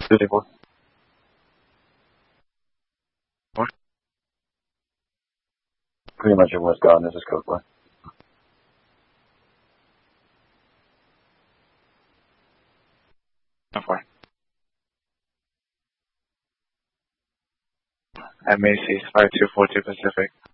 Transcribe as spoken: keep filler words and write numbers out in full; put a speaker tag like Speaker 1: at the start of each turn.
Speaker 1: fifty-four. Pretty much everyone's gone. This is Copeland. Okay. M A C five two four two Pacific.